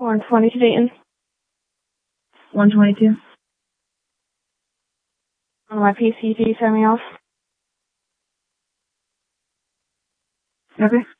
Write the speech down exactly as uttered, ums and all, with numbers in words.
one twenty-two Dayton. one twenty-two. On my P C, can you send me off? Okay.